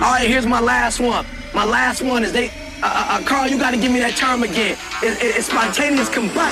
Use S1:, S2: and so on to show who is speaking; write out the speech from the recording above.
S1: All right, here's my last one. My last one is Carl, you got to give me that term again. It's spontaneous combustion.